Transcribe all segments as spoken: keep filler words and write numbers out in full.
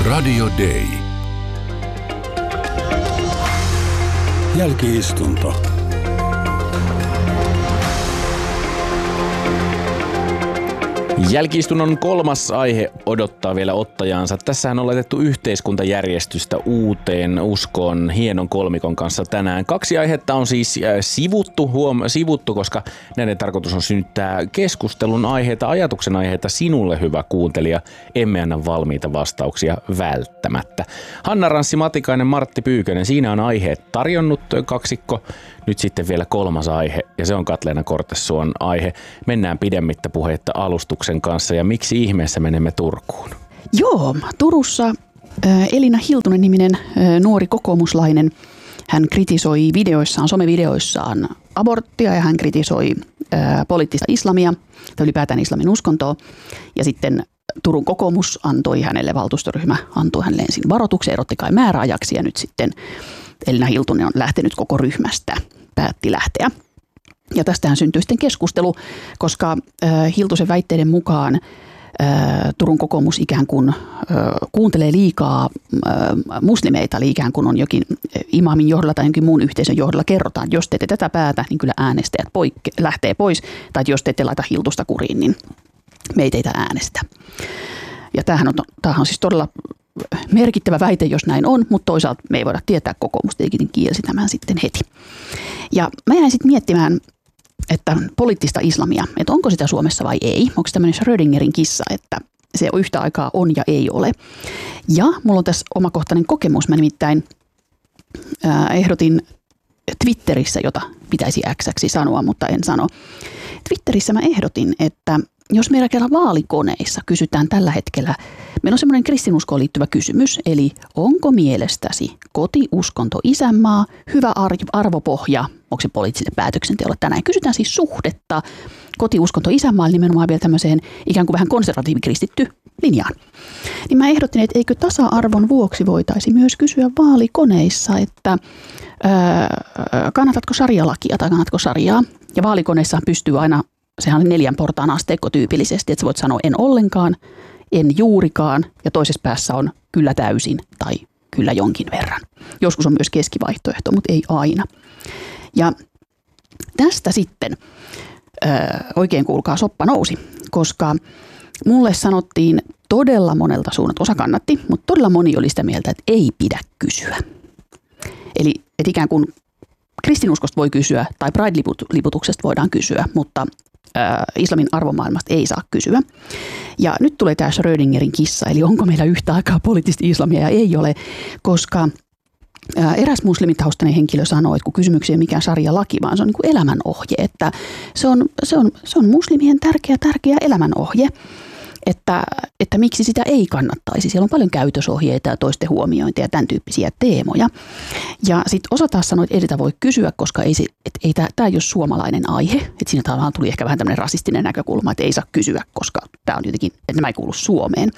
Radio Day. Jälki-istunto. Jälki-istunnon kolmas aihe odottaa vielä ottajaansa. Tässähän on laitettu yhteiskuntajärjestystä uuteen uskoon hienon kolmikon kanssa tänään. Kaksi aihetta on siis sivuttu, huom, sivuttu, koska näiden tarkoitus on synnyttää keskustelun aiheita, ajatuksen aiheita sinulle, hyvä kuuntelija. Emme anna valmiita vastauksia välttämättä. Hanna Ranssi Matikainen, Martti Pyykönen, siinä on aiheet tarjonnut kaksikko. Nyt sitten vielä kolmas aihe, ja se on Katleena Kortesuon aihe. Mennään pidemmittä puhetta alustuksen kanssa, ja miksi ihmeessä menemme Turkuun? Joo, Turussa äh, Elina Hiltunen-niminen äh, nuori kokoomuslainen, hän kritisoi videoissaan, somevideoissaan aborttia, ja hän kritisoi äh, poliittista islamia, tai ylipäätään islamin uskontoa, ja sitten Turun kokoomus antoi hänelle, valtuustoryhmä antoi hänelle ensin varoituksen, erotti kai määräajaksi, ja nyt sitten Elina Hiltunen on lähtenyt koko ryhmästä, päätti lähteä. Ja tästähän syntyi sitten keskustelu, koska äh, Hiltusen väitteiden mukaan äh, Turun kokoomus ikään kuin äh, kuuntelee liikaa äh, muslimeita, eli ikään kuin on jokin imamin johdolla tai jonkin muun yhteisön johdolla kerrotaan, että jos te ette tätä päätä, niin kyllä äänestäjät poikke, lähtee pois, tai jos te ette laita Hiltusta kuriin, niin me ei teitä äänestä. Ja tämähän on, tämähän on siis todella merkittävä väite, jos näin on, mutta toisaalta me ei voida tietää, kokoomus tietenkin kielsi tämän sitten heti. Ja mä jäin sitten miettimään, että poliittista islamia, että onko sitä Suomessa vai ei, onko tämmöinen Schrödingerin kissa, että se yhtä aikaa on ja ei ole. Ja mulla on tässä omakohtainen kokemus, mä nimittäin ää, ehdotin Twitterissä, jota pitäisi X:ksi sanoa, mutta en sano. Twitterissä mä ehdotin, että jos meillä kerran vaalikoneissa kysytään tällä hetkellä, meillä on semmoinen kristinuskoon liittyvä kysymys, eli onko mielestäsi koti, uskonto, isänmaa, hyvä arvopohja, onko se poliittiselle päätöksenteolle tänään? Kysytään siis suhdetta koti, uskonto, isänmaa, nimenomaan vielä tämmöiseen ikään kuin vähän konservatiivikristitty linjaan. Niin mä ehdotin, että eikö tasa-arvon vuoksi voitaisi myös kysyä vaalikoneissa, että ää, kannatatko sarjalakia tai kannatko sarjaa? Ja vaalikoneissa pystyy aina, sehän on neljän portaan asteikko tyypillisesti, että sä voit sanoa en ollenkaan, en juurikaan ja toisessa päässä on kyllä täysin tai kyllä jonkin verran. Joskus on myös keskivaihtoehto, mutta ei aina. Ja tästä sitten ö, oikein kuulkaa soppa nousi, koska mulle sanottiin todella monelta suunnalta, osa kannatti, mutta todella moni oli sitä mieltä, että ei pidä kysyä. Eli että ikään kuin kristinuskosta voi kysyä tai Pride-liputuksesta voidaan kysyä, mutta äh, islamin arvomaailmasta ei saa kysyä. Ja nyt tulee tämä Schrödingerin kissa, eli onko meillä yhtä aikaa poliittista islamia ja ei ole, koska äh, eräs muslimitaustainen henkilö sanoo, että kun kysymyksiä ei ole mikään sarjalaki, vaan se on niin kuin elämänohje, että se on, se on, se on muslimien tärkeä, tärkeä elämänohje. Että, että miksi sitä ei kannattaisi. Siellä on paljon käytösohjeita ja toisten huomiointia ja tämän tyyppisiä teemoja. Ja sitten osa taas sanoi, että ei sitä voi kysyä, koska ei, että ei tämä ei ole suomalainen aihe. Että siinä tavallaan tuli ehkä vähän tämmöinen rasistinen näkökulma, että ei saa kysyä, koska tämä on jotenkin, että nämä ei kuulu Suomeen.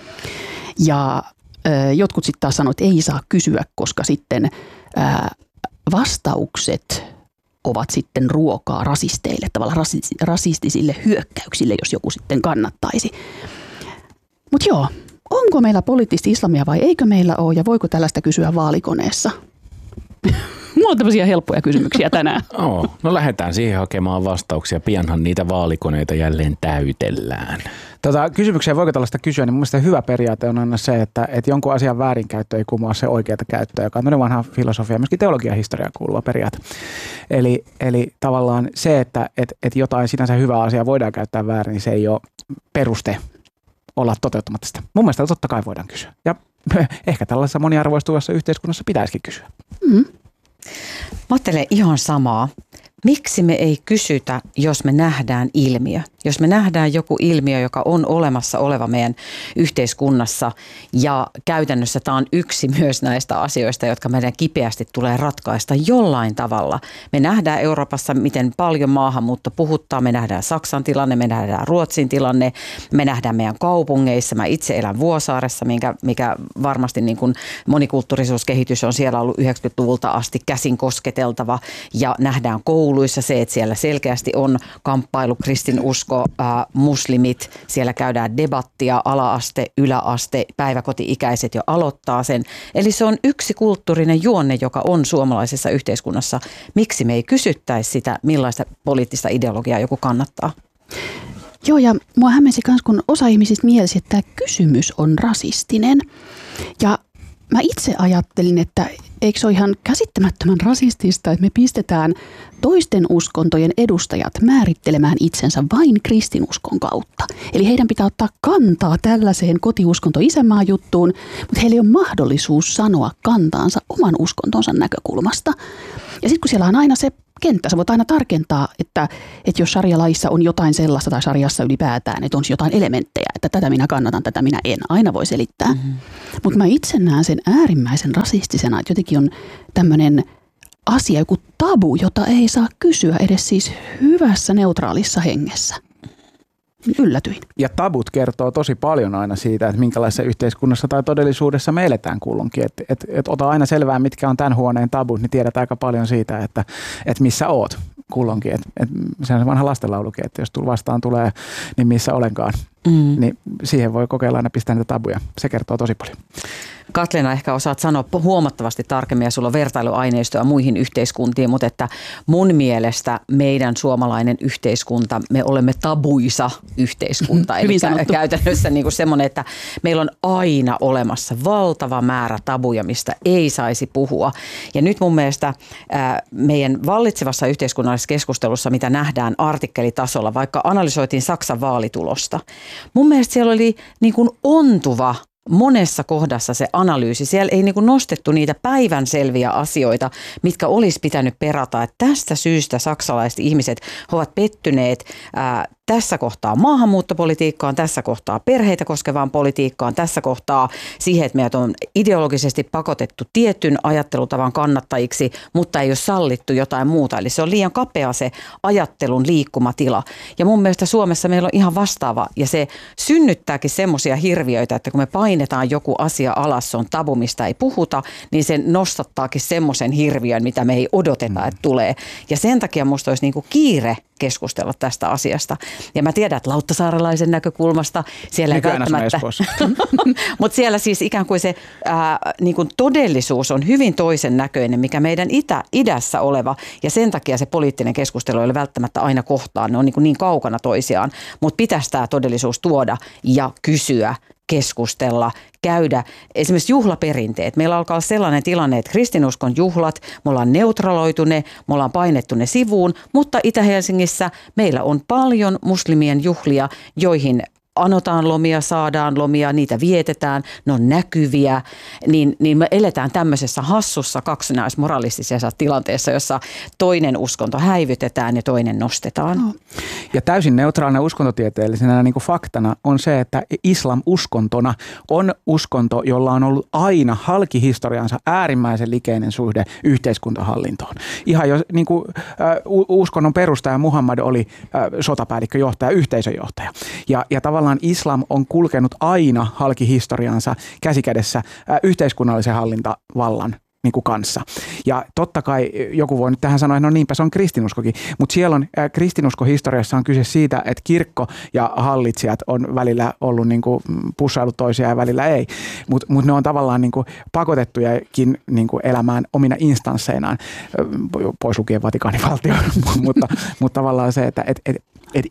Ja ö, jotkut sitten taas sanoivat, että ei saa kysyä, koska sitten ö, vastaukset ovat sitten ruokaa rasisteille, tavallaan rasistisille hyökkäyksille, jos joku sitten kannattaisi. Mutta joo, onko meillä poliittista islamia vai eikö meillä ole ja voiko tällaista kysyä vaalikoneessa? Mulla on tämmöisiä helppoja kysymyksiä tänään. Oh, no lähdetään siihen hakemaan vastauksia. Pianhan niitä vaalikoneita jälleen täytellään. Tota, kysymyksiä voiko tällaista kysyä, niin mun mielestä hyvä periaate on aina se, että, että jonkun asian väärinkäyttö ei kumoa se oikeata käyttöä, joka on tämmöinen vanha filosofia ja myöskin teologian historiaan kuuluva periaate. Eli, eli tavallaan se, että et, et jotain sinänsä hyvää asiaa voidaan käyttää väärin, niin se ei ole peruste olla toteuttamatta sitä. Mun mielestä totta kai voidaan kysyä. Ja ehkä tällaisessa moniarvoistuvassa yhteiskunnassa pitäisikin kysyä. Mm. Mä ajattelen ihan samaa. Miksi me ei kysytä, jos me nähdään ilmiö? Jos me nähdään joku ilmiö, joka on olemassa oleva meidän yhteiskunnassa ja käytännössä tämä on yksi myös näistä asioista, jotka meidän kipeästi tulee ratkaista jollain tavalla. Me nähdään Euroopassa, miten paljon maahanmuutto puhuttaa. Me nähdään Saksan tilanne, me nähdään Ruotsin tilanne, me nähdään meidän kaupungeissa. Mä itse elän Vuosaaressa, mikä, mikä varmasti niin kuin monikulttuurisuuskehitys on siellä ollut yhdeksänkymmentäluvulta asti käsin kosketeltava ja nähdään kouluissa se, että siellä selkeästi on kamppailu kristinuskon kristinusko, ää, muslimit, siellä käydään debattia, ala-aste, yläaste, päiväkoti-ikäiset jo aloittaa sen. Eli se on yksi kulttuurinen juonne, joka on suomalaisessa yhteiskunnassa. Miksi me ei kysyttäisi sitä, millaista poliittista ideologiaa joku kannattaa? Joo, ja mua hämmensi myös, kun osa ihmisistä mielsi, että tämä kysymys on rasistinen. Ja mä itse ajattelin, että eikö se ole ihan käsittämättömän rasistista, että me pistetään toisten uskontojen edustajat määrittelemään itsensä vain kristinuskon kautta. Eli heidän pitää ottaa kantaa tällaiseen kotiuskonto-isänmaa juttuun, mutta heillä ei ole mahdollisuus sanoa kantaansa oman uskontonsa näkökulmasta. Ja sitten kun siellä on aina se kenttä, sä voit aina tarkentaa, että, että jos sarjalaissa on jotain sellaista tai sarjassa ylipäätään, että on jotain elementtejä, että tätä minä kannatan, tätä minä en, aina voi selittää. Mm-hmm. Mutta mä itse näen sen äärimmäisen rasistisena, että jotenkin on tämmöinen asia, joku tabu, jota ei saa kysyä edes siis hyvässä neutraalissa hengessä. Yllätyin. Ja tabut kertoo tosi paljon aina siitä, että minkälaisessa yhteiskunnassa tai todellisuudessa me eletään kulloinkin. Että et, et ota aina selvää, mitkä on tämän huoneen tabut, niin tiedät aika paljon siitä, että et missä oot kulloinkin. Et, et, se on se vanha lastenlaulukin, että jos vastaan tulee, niin missä olenkaan. Mm. Niin siihen voi kokeilla aina pistää niitä tabuja. Se kertoo tosi paljon. Katleena, ehkä osaat sanoa huomattavasti tarkemmin ja sulla on vertailuaineistoa muihin yhteiskuntiin, mutta että mun mielestä meidän suomalainen yhteiskunta, me olemme tabuisa yhteiskunta. Eli käytännössä niin kuin semmoinen, että meillä on aina olemassa valtava määrä tabuja, mistä ei saisi puhua. Ja nyt mun mielestä ää, meidän vallitsevassa yhteiskunnallisessa keskustelussa, mitä nähdään artikkelitasolla, vaikka analysoitiin Saksan vaalitulosta, mun mielestä siellä oli niin kuin ontuva monessa kohdassa se analyysi. Siellä ei niin kuin nostettu niitä päivänselviä asioita, mitkä olisi pitänyt perata. Että tästä syystä saksalaiset ihmiset ovat pettyneet ää, tässä kohtaa maahanmuuttopolitiikkaan, tässä kohtaa perheitä koskevaan politiikkaan, tässä kohtaa siihen, että meidät on ideologisesti pakotettu tietyn ajattelutavan kannattajiksi, mutta ei ole sallittu jotain muuta. Eli se on liian kapea se ajattelun liikkumatila. Ja mun mielestä Suomessa meillä on ihan vastaava, ja se synnyttääkin semmoisia hirviöitä, että kun me painetaan joku asia alas, se on tabu, mistä ei puhuta, niin se nostattaakin semmoisen hirviön, mitä me ei odoteta, että tulee. Ja sen takia musta olisi niin kuin kiire keskustella tästä asiasta. Ja mä tiedän, että lauttasaarelaisen näkökulmasta siellä ei välttämättä, mutta siellä siis ikään kuin se ää, niin kuin todellisuus on hyvin toisen näköinen, mikä meidän itä, idässä oleva, ja sen takia se poliittinen keskustelu ei ole välttämättä aina kohtaan, ne on niin, kuin niin kaukana toisiaan, mutta pitäisi tämä todellisuus tuoda ja kysyä, keskustella, käydä. Esimerkiksi juhlaperinteet. Meillä alkaa olla sellainen tilanne, että kristinuskon juhlat, me ollaan neutraloitu ne, me ollaan painettu ne sivuun, mutta Itä-Helsingissä meillä on paljon muslimien juhlia, joihin anotaan lomia, saadaan lomia, niitä vietetään, ne on näkyviä, niin, niin me eletään tämmöisessä hassussa kaksinaismoralistisessa tilanteessa, jossa toinen uskonto häivytetään ja toinen nostetaan. No. Ja täysin neutraalina uskontotieteellisenä niin kuin faktana on se, että islam uskontona on uskonto, jolla on ollut aina halkihistoriansa äärimmäisen likeinen suhde yhteiskuntahallintoon. Ihan jo niin kuin, äh, uskonnon perustaja Muhammad oli äh, sotapäällikköjohtaja, yhteisöjohtaja. Ja, ja tavallaan islam on kulkenut aina halkihistoriansa käsikädessä äh, yhteiskunnallisen hallintavallan niin kuin kanssa. Ja totta kai joku voi nyt tähän sanoa, että no niinpä se on kristinuskokin, mutta siellä on äh, kristinuskohistoriassa on kyse siitä, että kirkko ja hallitsijat on välillä ollut niin kuin pussailut toisiaan ja välillä ei, mutta mut ne on tavallaan niin kuin pakotettujakin niin kuin elämään omina instansseinaan, pois lukien Vatikaanivaltio, mutta, mutta tavallaan se, että et, et, et,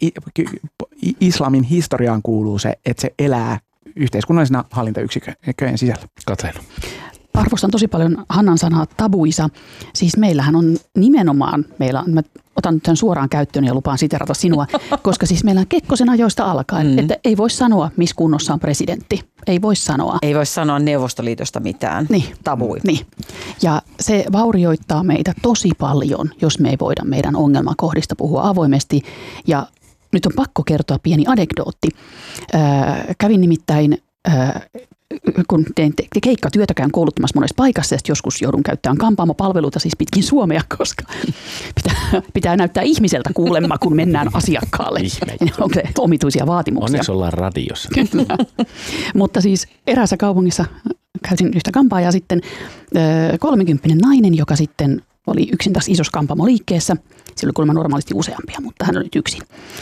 islamin historiaan kuuluu se, että se elää yhteiskunnallisena hallintayksikköjen sisällä. Katleena. Arvostan tosi paljon Hannan sanaa tabuisa. Siis meillähän on nimenomaan, meillä on, mä otan nyt sen suoraan käyttöön ja lupaan siterata sinua, koska siis meillä on Kekkosen ajoista alkaen, mm. että ei voi sanoa, missä kunnossa on presidentti. Ei voi sanoa. Ei voi sanoa Neuvostoliitosta mitään. Niin. Tabui. Niin. Ja se vaurioittaa meitä tosi paljon, jos me ei voida meidän ongelmakohdista puhua avoimesti. Ja nyt on pakko kertoa pieni anekdootti. Äh, kävin nimittäin äh, kun teen keikkatyötä, käyn kouluttamassa monessa paikassa ja joskus joudun käyttämään kampaamopalveluita siis pitkin Suomea, koska pitää, pitää näyttää ihmiseltä kuulemma, kun mennään asiakkaalle. Onko se omituisia vaatimuksia? Onneksi ollaan radiossa. Kyllä. Mutta siis eräässä kaupungissa käytin yhtä kampaa ja sitten kolmekymppinen nainen, joka sitten oli yksin tässä isossa kampaamoliikkeessä. Siellä oli kuulemma normaalisti useampia, mutta hän oli nyt yksin.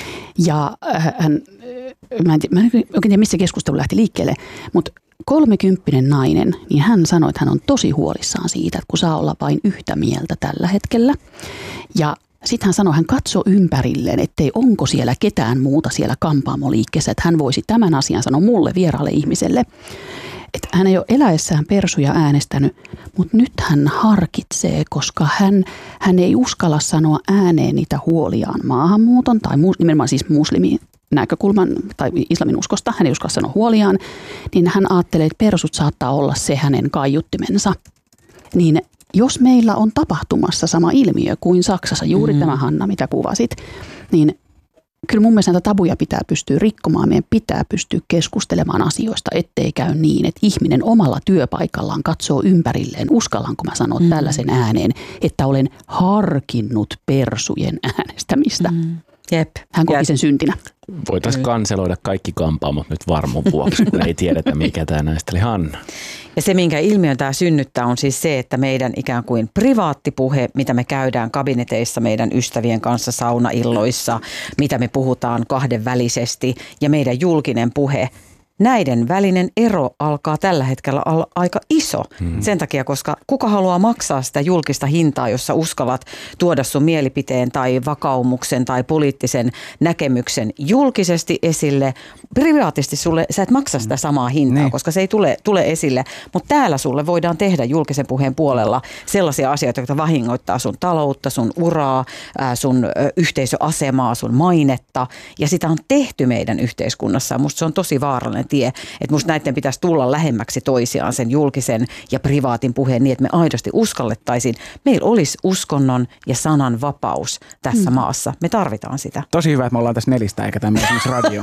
Ja hän, mä en, mä en oikein tiedä, missä keskustelu lähti liikkeelle, mutta kolmekymppinen nainen, niin hän sanoi, että hän on tosi huolissaan siitä, että kun saa olla vain yhtä mieltä tällä hetkellä. Ja sitten hän sanoi, hän katsoi ympärilleen, ettei onko siellä ketään muuta siellä kampaamoliikkeessä, että hän voisi tämän asian sanoa mulle vieraalle ihmiselle. Että hän ei ole eläessään persuja äänestänyt, mutta nyt hän harkitsee, koska hän, hän ei uskalla sanoa ääneen niitä huoliaan maahanmuuton tai nimenomaan siis muslimin näkökulman tai islamin uskosta. Hän ei uskalla sanoa huoliaan, niin hän ajattelee, että persut saattaa olla se hänen kaiuttimensa. Niin jos meillä on tapahtumassa sama ilmiö kuin Saksassa, juuri mm. tämä Hanna, mitä kuvasit, niin kyllä mun mielestä näitä tabuja pitää pystyä rikkomaan. Meidän pitää pystyä keskustelemaan asioista, ettei käy niin, että ihminen omalla työpaikallaan katsoo ympärilleen. Uskallanko mä sanoa mm. tällaisen ääneen, että olen harkinnut persujen äänestämistä. Mm. Jep. Hän koki sen syntinä. Voitaisiin kanseloida kaikki kampaamot nyt varmun vuoksi, kun ei tiedetä, mikä tämä näistä oli. Hanna. Ja se, minkä ilmiön tämä synnyttää, on siis se, että meidän ikään kuin privaattipuhe, mitä me käydään kabineteissa meidän ystävien kanssa saunailloissa, mitä me puhutaan kahdenvälisesti ja meidän julkinen puhe, näiden välinen ero alkaa tällä hetkellä olla aika iso. Hmm. Sen takia, koska kuka haluaa maksaa sitä julkista hintaa, jossa uskallat tuoda sun mielipiteen tai vakaumuksen tai poliittisen näkemyksen julkisesti esille. Privaatisti sulle, sä et maksa sitä samaa hintaa, hmm. koska se ei tule, tule esille. Mutta täällä sulle voidaan tehdä julkisen puheen puolella sellaisia asioita, jotka vahingoittaa sun taloutta, sun uraa, sun yhteisöasemaa, sun mainetta. Ja sitä on tehty meidän yhteiskunnassa. Musta se on tosi vaarallinen tie, että musta näiden pitäisi tulla lähemmäksi toisiaan sen julkisen ja privaatin puheen niin, että me aidosti uskallettaisiin. Meillä olisi uskonnon ja sanan vapaus tässä mm. maassa. Me tarvitaan sitä. Tosi hyvä, että me ollaan tässä nelistä eikä tämmöinen radio.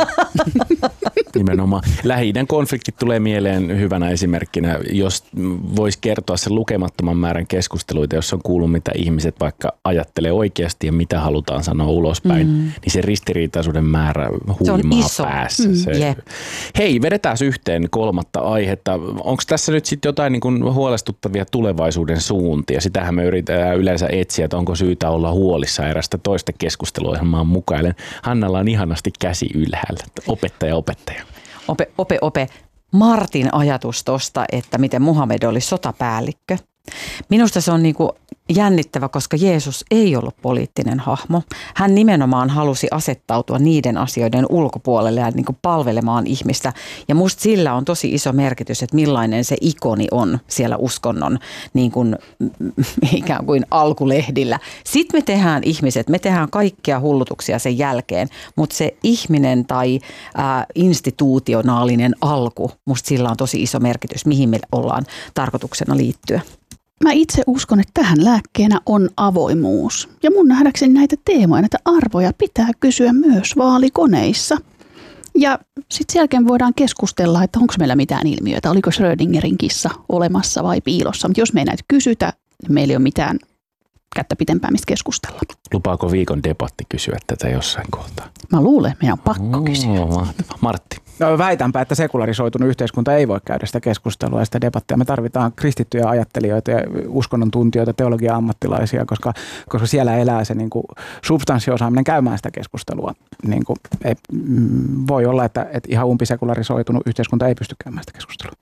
Nimenomaan. Lähi-idän konfliktit tulee mieleen hyvänä esimerkkinä, jos voisi kertoa sen lukemattoman määrän keskusteluita, jos on kuullut, mitä ihmiset vaikka ajattelee oikeasti ja mitä halutaan sanoa ulospäin, mm. niin se ristiriitaisuuden määrä huimaa päässä. Mm. Se, yep. Hei, vedetään yhteen kolmatta aihetta. Onko tässä nyt sitten jotain niin kuin huolestuttavia tulevaisuuden suuntia? Sitähän me yritetään yleensä etsiä, että onko syytä olla huolissa erästä toista keskusteluohjelmaa mukaillen. Hannalla on ihanasti käsi ylhäällä. Opettaja, opettaja. Ope, ope, ope. Martin ajatus tosta, että miten Muhammed oli sotapäällikkö. Minusta se on niin kuin jännittävä, koska Jeesus ei ollut poliittinen hahmo. Hän nimenomaan halusi asettautua niiden asioiden ulkopuolelle ja niin kuin palvelemaan ihmistä. Ja musta sillä on tosi iso merkitys, että millainen se ikoni on siellä uskonnon niin kuin, ikään kuin alkulehdillä. Sitten me tehdään ihmiset, me tehdään kaikkia hullutuksia sen jälkeen, mutta se ihminen tai ää, institutionaalinen alku, musta sillä on tosi iso merkitys, mihin me ollaan tarkoituksena liittyä. Mä itse uskon, että tähän lääkkeenä on avoimuus. Ja mun nähdäkseni näitä teemoja, näitä arvoja pitää kysyä myös vaalikoneissa. Ja sitten sen jälkeen voidaan keskustella, että onko meillä mitään ilmiöitä, oliko Schrödingerin kissa olemassa vai piilossa. Mutta jos me ei näitä kysytä, niin meillä ei ole mitään kättä pitempää, mistä keskustella. Lupaako viikon debatti kysyä tätä jossain kohtaa? Mä luulen, että meidän on pakko kysyä. Oh, Martti. No, väitänpä, että sekularisoitunut yhteiskunta ei voi käydä sitä keskustelua ja sitä debattia. Me tarvitaan kristittyjä ajattelijoita ja uskonnon tuntijoita, teologian ammattilaisia, koska, koska siellä elää se niin kuin substanssiosaaminen käymään sitä keskustelua. Niin kuin, ei, voi olla, että, että ihan umpisekularisoitunut yhteiskunta ei pysty käymään sitä keskustelua.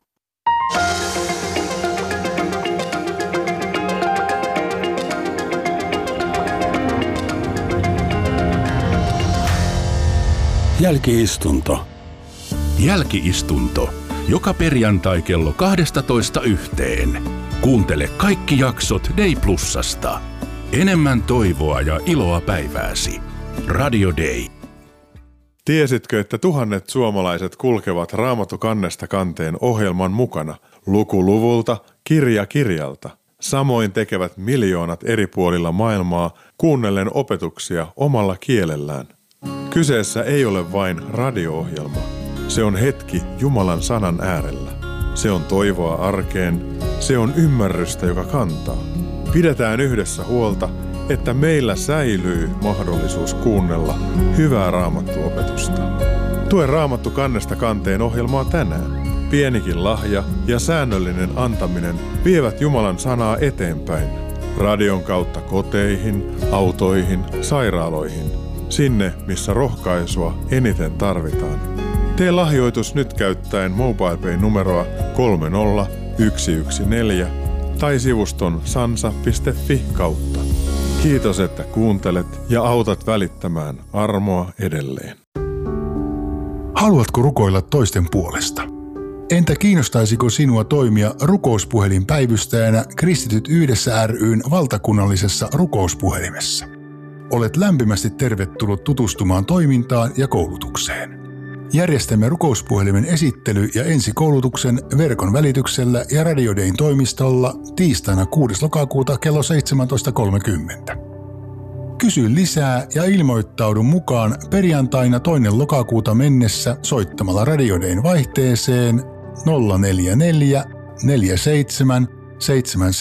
Jälki-istunto. Jälki-istunto. Joka perjantai kello kaksitoista yhteen. Kuuntele kaikki jaksot Day Plusasta. Enemmän toivoa ja iloa päivääsi. Radio Day. Tiesitkö, että tuhannet suomalaiset kulkevat Raamattu kannesta kanteen ohjelman mukana luku luvulta, kirja kirjalta? Samoin tekevät miljoonat eri puolilla maailmaa kuunnellen opetuksia omalla kielellään. Kyseessä ei ole vain radio-ohjelma. Se on hetki Jumalan sanan äärellä. Se on toivoa arkeen. Se on ymmärrystä, joka kantaa. Pidetään yhdessä huolta, että meillä säilyy mahdollisuus kuunnella hyvää raamattuopetusta. Tue Raamattu kannesta kanteen ohjelmaa tänään. Pienikin lahja ja säännöllinen antaminen vievät Jumalan sanaa eteenpäin. Radion kautta koteihin, autoihin, sairaaloihin. Sinne, missä rohkaisua eniten tarvitaan. Tee lahjoitus nyt käyttäen MobilePay-numeroa kolme nolla yksi yksi neljä tai sivuston sansa piste fi kautta. Kiitos, että kuuntelet ja autat välittämään armoa edelleen. Haluatko rukoilla toisten puolesta? Entä kiinnostaisiko sinua toimia rukouspuhelinpäivystäjänä Kristityt yhdessä ry:n valtakunnallisessa rukouspuhelimessa? Olet lämpimästi tervetullut tutustumaan toimintaan ja koulutukseen. Järjestämme rukouspuhelimen esittely- ja ensikoulutuksen verkon välityksellä ja Radio Dayn toimistolla tiistaina kuudes lokakuuta kello seitsemäntoista kolmekymmentä. Kysy lisää ja ilmoittaudu mukaan perjantaina toinen lokakuuta mennessä soittamalla Radio Dayn vaihteeseen nolla neljä neljä neljä seitsemän seitsemän